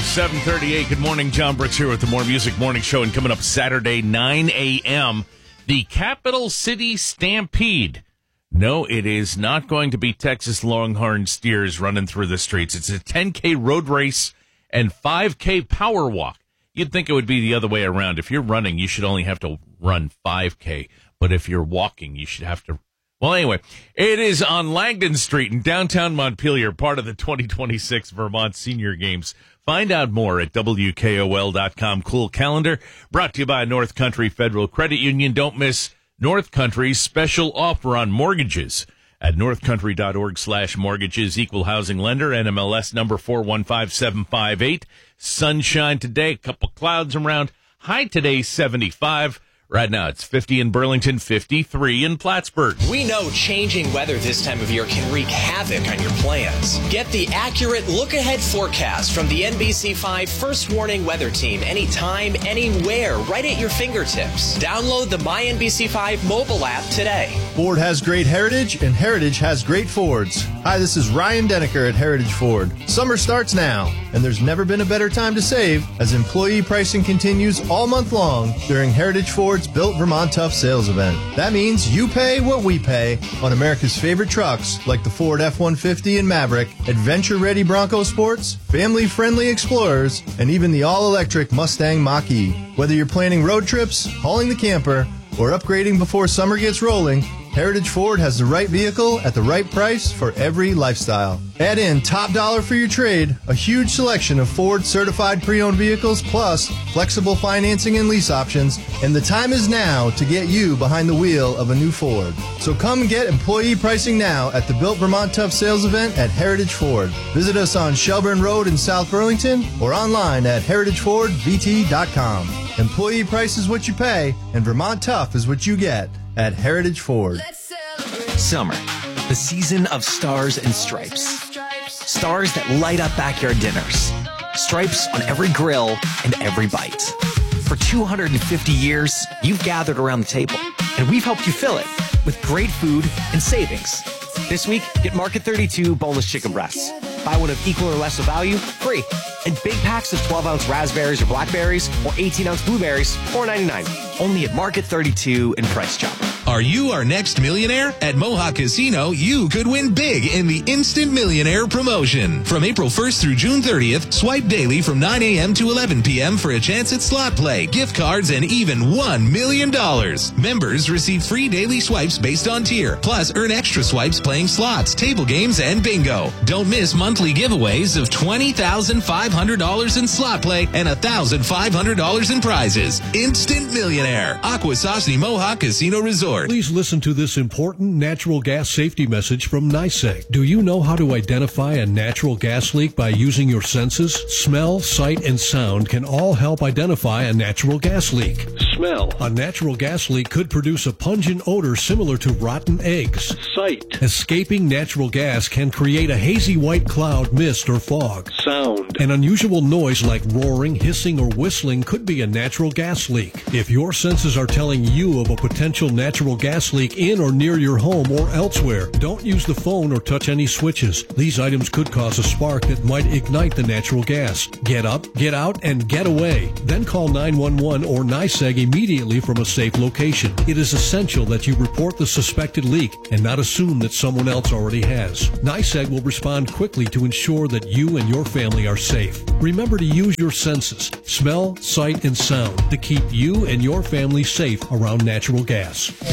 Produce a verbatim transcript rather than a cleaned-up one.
seven thirty-eight. Good morning. John Brooks here with the More Music Morning Show. And coming up Saturday, nine a.m., the Capital City Stampede. No, it is not going to be Texas Longhorn steers running through the streets. It's a ten K road race and five K power walk. You'd think it would be the other way around. If you're running, you should only have to run five K. But if you're walking, you should have to... Well, anyway, it is on Langdon Street in downtown Montpelier, part of the twenty twenty-six Vermont Senior Games. Find out more at W K O L dot com. Cool calendar brought to you by North Country Federal Credit Union. Don't miss North Country's special offer on mortgages at northcountry.org slash mortgages. Equal housing lender, N M L S number four one five seven five eight. Sunshine today, a couple clouds around. High today, seventy-five. Right now, it's fifty in Burlington, fifty-three in Plattsburgh. We know changing weather this time of year can wreak havoc on your plans. Get the accurate look-ahead forecast from the N B C five First Warning Weather Team anytime, anywhere, right at your fingertips. Download the My N B C five mobile app today. Ford has great heritage, and Heritage has great Fords. Hi, this is Ryan Denneker at Heritage Ford. Summer starts now, and there's never been a better time to save as employee pricing continues all month long during Heritage Ford's Built Vermont Tough sales event. That means you pay what we pay on America's favorite trucks like the Ford F one fifty and Maverick, adventure-ready Bronco Sports, family-friendly Explorers, and even the all-electric Mustang Mach-E. Whether you're planning road trips, hauling the camper, or upgrading before summer gets rolling, Heritage Ford has the right vehicle at the right price for every lifestyle. Add in top dollar for your trade, a huge selection of Ford certified pre-owned vehicles, plus flexible financing and lease options, and the time is now to get you behind the wheel of a new Ford. So come get employee pricing now at the Built Vermont Tough sales event at Heritage Ford. Visit us on Shelburne Road in South Burlington or online at heritage ford v t dot com. Employee price is what you pay, and Vermont Tough is what you get at Heritage Ford. Summer, the season of stars and stripes. Stars that light up backyard dinners. Stripes on every grill and every bite. For two hundred fifty years, you've gathered around the table, and we've helped you fill it with great food and savings. This week, get Market thirty-two boneless chicken breasts. Buy one of equal or less of value, free. And big packs of twelve ounce raspberries or blackberries or eighteen ounce blueberries, four ninety-nine. Only at Market thirty-two in Price Chopper. Are you our next millionaire? At Mohawk Casino, you could win big in the Instant Millionaire promotion. From April first through June thirtieth, swipe daily from nine a.m. to eleven p.m. for a chance at slot play, gift cards, and even one million dollars. Members receive free daily swipes based on tier, plus earn extra swipes playing slots, table games, and bingo. Don't miss monthly giveaways of twenty thousand five hundred dollars in slot play and one thousand five hundred dollars in prizes. Instant Millionaire. Akwesasne Mohawk Casino Resort. Please listen to this important natural gas safety message from NYSEG. Do you know how to identify a natural gas leak by using your senses? Smell, sight, and sound can all help identify a natural gas leak. Smell. A natural gas leak could produce a pungent odor similar to rotten eggs. Sight. Escaping natural gas can create a hazy white cloud, mist, or fog. Sound. An unusual noise like roaring, hissing, or whistling could be a natural gas leak. If your senses are telling you of a potential natural gas leak in or near your home or elsewhere, don't use the phone or touch any switches. These items could cause a spark that might ignite the natural gas. Get up, get out, and get away. Then call nine one one or NYSEG immediately from a safe location. It is essential that you report the suspected leak and not assume that someone else already has. NYSEG will respond quickly to ensure that you and your family are safe. Remember to use your senses, smell, sight, and sound to keep you and your family safe around natural gas.